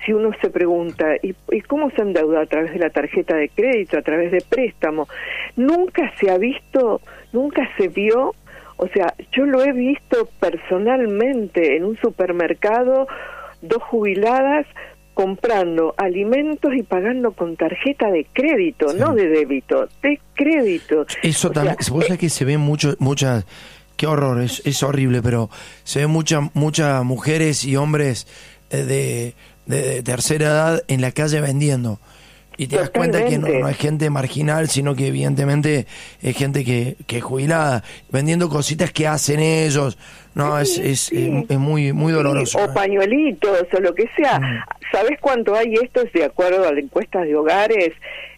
si uno se pregunta, ¿y cómo se endeuda? A través de la tarjeta de crédito, a través de préstamo. Nunca se ha visto, nunca se vio, o sea, yo lo he visto personalmente en un supermercado, 2 jubiladas comprando alimentos y pagando con tarjeta de crédito, sí, no de débito, de crédito. Eso o también, vos sabés que se ven muchas, qué horror, es horrible, pero se ven muchas mujeres y hombres de tercera edad en la calle vendiendo. Y te das cuenta que no es gente marginal, sino que evidentemente es gente que es jubilada, vendiendo cositas que hacen ellos. No, sí, es muy doloroso. Sí, o pañuelitos, o lo que sea. ¿Sabés cuánto hay? Esto es de acuerdo a las encuestas de hogares.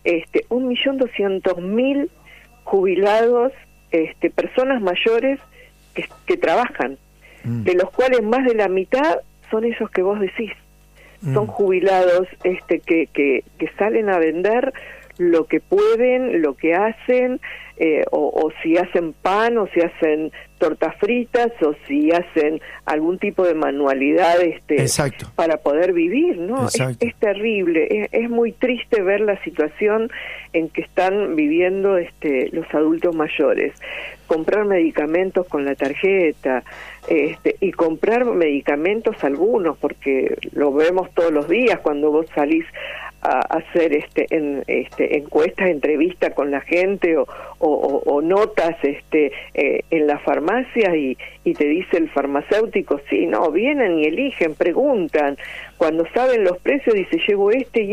1.200.000 jubilados, personas mayores que trabajan, de los cuales más de la mitad son esos que vos decís. Son jubilados que salen a vender lo que pueden, lo que hacen, o si hacen pan, o si hacen tortas fritas, o si hacen algún tipo de manualidad para poder vivir, ¿no? Es terrible, es muy triste ver la situación en que están viviendo los adultos mayores. Comprar medicamentos con la tarjeta, y comprar medicamentos algunos, porque lo vemos todos los días cuando vos salís a hacer encuestas, entrevistas con la gente o notas en la farmacia y te dice el farmacéutico, sí, no, vienen y eligen, preguntan, cuando saben los precios dice llevo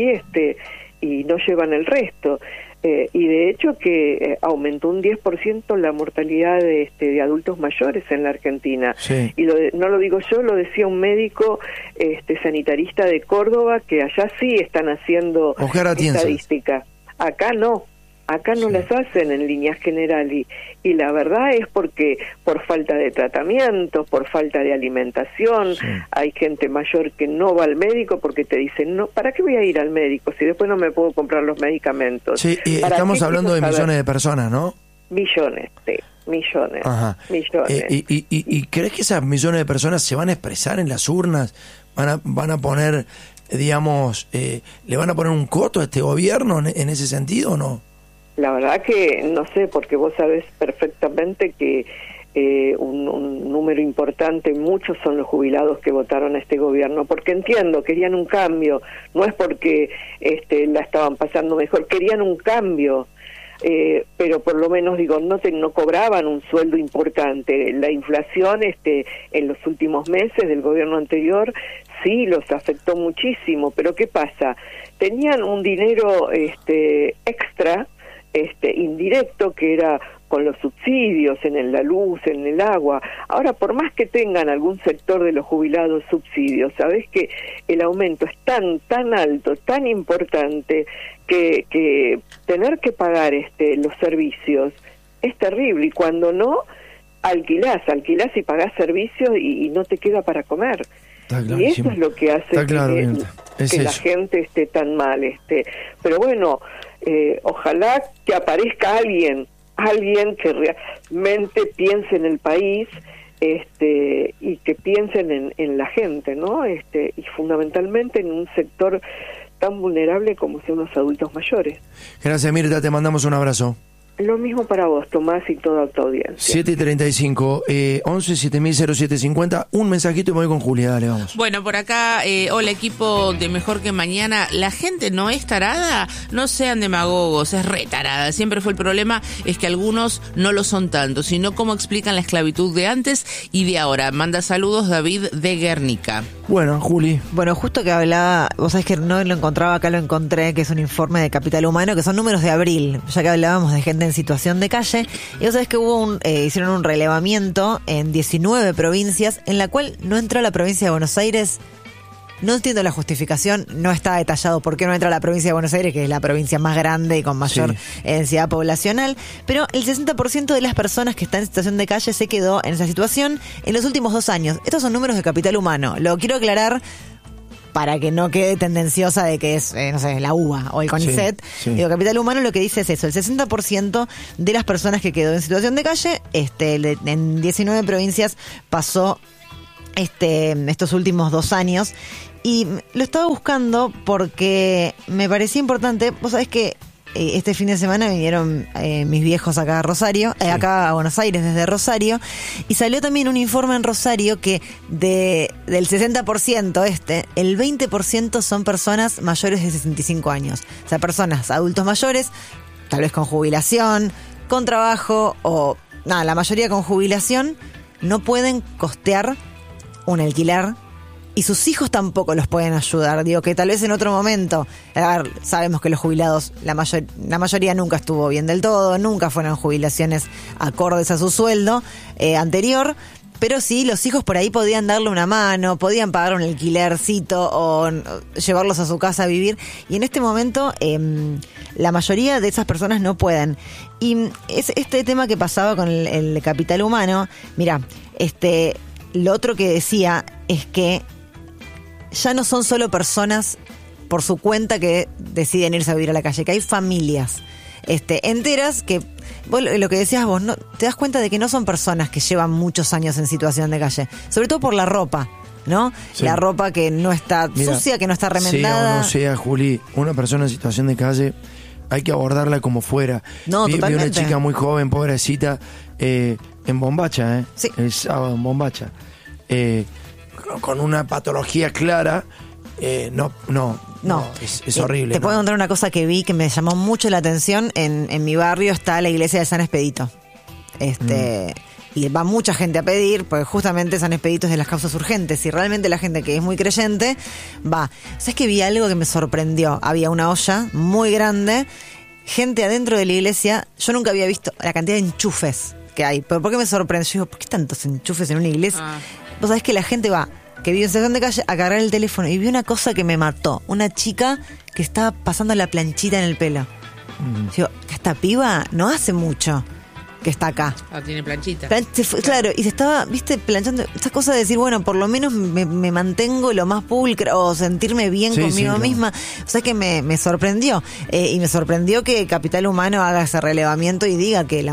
y no llevan el resto. Y de hecho que aumentó un 10% la mortalidad de adultos mayores en la Argentina. Sí. Y no lo digo yo, lo decía un médico sanitarista de Córdoba, que allá sí están haciendo estadística. Acá no las hacen en líneas generales y la verdad es porque por falta de tratamiento, por falta de alimentación, hay gente mayor que no va al médico porque te dicen, no, ¿para qué voy a ir al médico si después no me puedo comprar los medicamentos? Sí, y estamos hablando de millones de personas, ¿no? Millones. Ajá. Millones. ¿Y crees que esas millones de personas se van a expresar en las urnas? ¿Van a poner, digamos, le van a poner un coto a este gobierno en ese sentido o no? La verdad que no sé, porque vos sabés perfectamente que un número importante, muchos son los jubilados que votaron a este gobierno, porque entiendo, querían un cambio, no es porque la estaban pasando mejor, querían un cambio, pero por lo menos digo, no cobraban un sueldo importante. La inflación en los últimos meses del gobierno anterior sí los afectó muchísimo, pero ¿qué pasa? Tenían un dinero extra, indirecto, que era con los subsidios en la luz, en el agua. Ahora, por más que tengan algún sector de los jubilados subsidios, sabés que el aumento es tan alto, tan importante, que tener que pagar los servicios es terrible, y cuando no, alquilás y pagás servicios y no te queda para comer. Y eso es lo que hace que la gente esté tan mal. Pero bueno, ojalá que aparezca alguien que realmente piense en el país, y que piensen en la gente, ¿no? Y fundamentalmente en un sector tan vulnerable como son los adultos mayores. Gracias, Mirta, te mandamos un abrazo. Lo mismo para vos, Tomás, y toda tu audiencia. 7:35, 11-700750. Un mensajito y me voy con Julia, dale, vamos. Bueno, por acá, hola equipo de Mejor que Mañana. La gente no es tarada, no sean demagogos, es re tarada. Siempre fue el problema, es que algunos no lo son tanto, sino cómo explican la esclavitud de antes y de ahora. Manda saludos David de Guernica. Bueno, Juli. Bueno, justo que hablaba, vos sabés que no lo encontraba, acá lo encontré, que es un informe de Capital Humano, que son números de abril, ya que hablábamos de gente en situación de calle, y vos sabés que hicieron un relevamiento en 19 provincias, en la cual no entró la provincia de Buenos Aires. No entiendo la justificación, no está detallado por qué no entra la provincia de Buenos Aires, que es la provincia más grande y con mayor densidad poblacional, pero el 60% de las personas que están en situación de calle se quedó en esa situación en los últimos 2 años. Estos son números de Capital Humano. Lo quiero aclarar para que no quede tendenciosa de que es, no sé, la UBA o el CONICET. Digo, Capital Humano lo que dice es eso, el 60% de las personas que quedó en situación de calle, en 19 provincias pasó estos últimos 2 años. Y lo estaba buscando porque me parecía importante. Vos sabés que este fin de semana vinieron mis viejos acá a Rosario, acá a Buenos Aires desde Rosario, y salió también un informe en Rosario que del 60% el 20% son personas mayores de 65 años. O sea, personas, adultos mayores, tal vez con jubilación, con trabajo o... Nada, la mayoría con jubilación no pueden costear un alquiler y sus hijos tampoco los pueden ayudar. Digo que tal vez en otro momento, sabemos que los jubilados, la mayoría nunca estuvo bien del todo, nunca fueron jubilaciones acordes a su sueldo anterior, pero sí, los hijos por ahí podían darle una mano, podían pagar un alquilercito o llevarlos a su casa a vivir, y en este momento la mayoría de esas personas no pueden. Y es este tema que pasaba con el capital humano. Mira, lo otro que decía es que ya no son solo personas por su cuenta que deciden irse a vivir a la calle, que hay familias enteras que, vos, lo que decías vos, no te das cuenta de que no son personas que llevan muchos años en situación de calle, sobre todo por la ropa, ¿no? Sí. La ropa que no está sucia, que no está remendada. Sea o no sea, Juli, una persona en situación de calle hay que abordarla como fuera. No, vi totalmente. una chica muy joven, pobrecita, en Bombacha, sí. El sábado en Bombacha, con una patología clara. No, es horrible. Te puedo contar una cosa que vi que me llamó mucho la atención. En mi barrio está la iglesia de San Expedito. Y va mucha gente a pedir, porque justamente San Expedito es de las causas urgentes. Y realmente la gente que es muy creyente va. ¿Sabes que vi algo que me sorprendió? Había una olla muy grande, gente adentro de la iglesia. Yo nunca había visto la cantidad de enchufes que hay. ¿Pero por qué me sorprendió? Yo digo, ¿por qué tantos enchufes en una iglesia? Vos sabés que la gente va, que vive en situación de calle, a cargar el teléfono. Y vi una cosa que me mató. Una chica que estaba pasando la planchita en el pelo. Digo, esta piba no hace mucho que está acá. Tiene planchita. Claro, y se estaba, planchando. Esta cosa de decir, bueno, por lo menos me mantengo lo más pulcra o sentirme bien conmigo misma. O sea que me sorprendió. Y me sorprendió que Capital Humano haga ese relevamiento y diga que el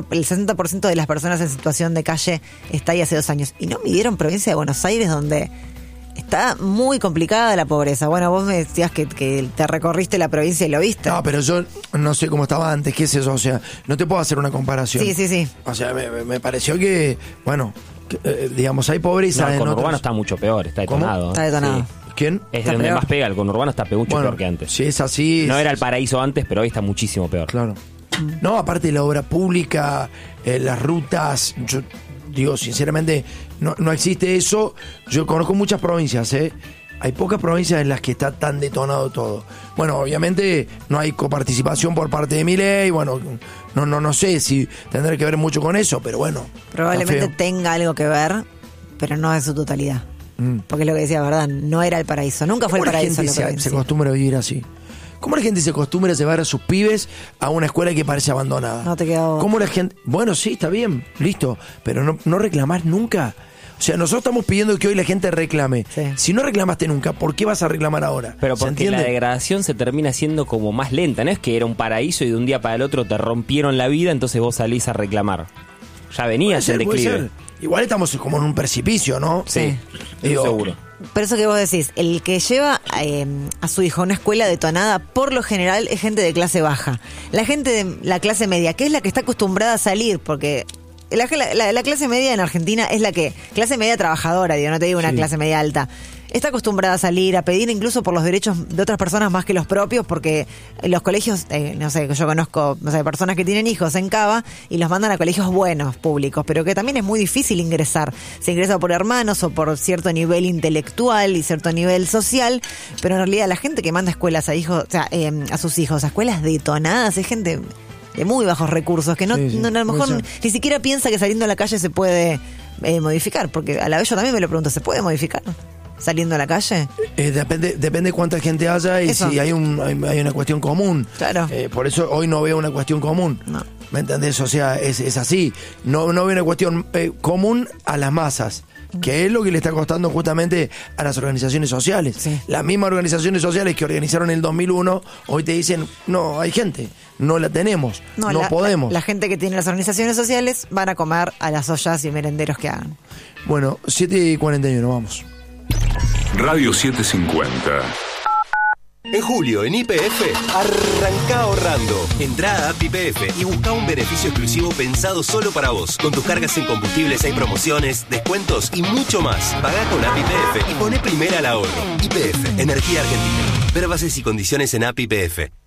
60% de las personas en situación de calle está ahí hace 2 años. Y no midieron provincia de Buenos Aires, donde está muy complicada la pobreza. Bueno, vos me decías que te recorriste la provincia y lo viste. No, pero yo no sé cómo estaba antes, ¿qué es eso? O sea, no te puedo hacer una comparación. Sí. O sea, me pareció que, bueno, digamos, hay pobreza el en conurbano otros... está mucho peor, está detonado. ¿Cómo? Está detonado. Sí. ¿Quién? Es está donde peor. más pega, el conurbano está mucho peor que antes. Si es así... No era el paraíso antes, pero hoy está muchísimo peor. Claro. No, aparte de la obra pública, las rutas, yo digo, sinceramente, no existe eso. Yo conozco muchas provincias, Hay pocas provincias en las que está tan detonado todo. Bueno, obviamente no hay coparticipación por parte de Milei. Bueno, no sé si tendrá que ver mucho con eso, pero bueno. Probablemente tenga algo que ver, pero no en su totalidad. Porque es lo que decía, ¿verdad? No era el paraíso. Nunca fue el paraíso. ¿Cómo la gente se acostumbra a vivir así? ¿Cómo la gente se acostumbra a llevar a sus pibes a una escuela que parece abandonada? No te queda otra. ¿Cómo la gente...? Bueno, sí, está bien, listo. Pero no reclamás nunca. O sea, nosotros estamos pidiendo que hoy la gente reclame. Sí. Si no reclamaste nunca, ¿por qué vas a reclamar ahora? Pero porque la degradación se termina siendo como más lenta. No es que era un paraíso y de un día para el otro te rompieron la vida, entonces vos salís a reclamar. Ya venías en declive. Igual estamos como en un precipicio, ¿no? Sí, seguro. Pero eso que vos decís, el que lleva a su hijo a una escuela detonada, por lo general es gente de clase baja. La gente de la clase media, que es la que está acostumbrada a salir, porque... La clase media en Argentina es clase media trabajadora, no te digo una clase media alta. Está acostumbrada a salir, a pedir incluso por los derechos de otras personas más que los propios, porque los colegios, yo conozco personas que tienen hijos en Cava y los mandan a colegios buenos, públicos, pero que también es muy difícil ingresar. Se ingresa por hermanos o por cierto nivel intelectual y cierto nivel social, pero en realidad la gente que manda escuelas a sus hijos a escuelas detonadas es gente de muy bajos recursos, que a lo mejor ni siquiera piensa que saliendo a la calle se puede modificar, porque a la vez yo también me lo pregunto, ¿se puede modificar saliendo a la calle? Depende cuánta gente haya y si hay una cuestión común. Claro. Por eso hoy no veo una cuestión común. No. ¿Me entendés? O sea, es así. No veo una cuestión común a las masas, que es lo que le está costando justamente a las organizaciones sociales. Sí. Las mismas organizaciones sociales que organizaron en el 2001, hoy te dicen, no, hay gente, no la tenemos, no podemos. La gente que tiene las organizaciones sociales van a comer a las ollas y merenderos que hagan. Bueno, 7:41, vamos. Radio 750. En julio, en YPF, arranca ahorrando. Entrá a App YPF y busca un beneficio exclusivo pensado solo para vos. Con tus cargas en combustibles hay promociones, descuentos y mucho más. Pagá con App YPF y poné primera al ahorro. YPF, Energía Argentina. Ver bases y condiciones en App YPF.